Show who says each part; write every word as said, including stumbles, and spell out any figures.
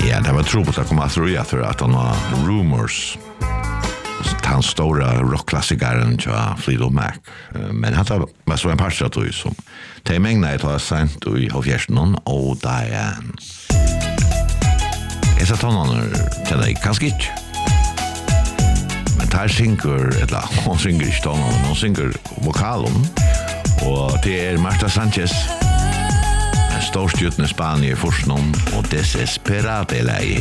Speaker 1: Ja, det var tropet att komma through jag tror att han var Rumors. Han stora rockklassikeren till Fleetwood Mac. Men han var så en parstrat då som till mängna ett har sent i Hofjärsten och Diane. Jag sa honom till dig kanske inte. Men där synger eller hon synger inte tonen, hon synger vokalen och det är Marta Sanchez. Storstjutne Spanien först någon och Desesperate lei.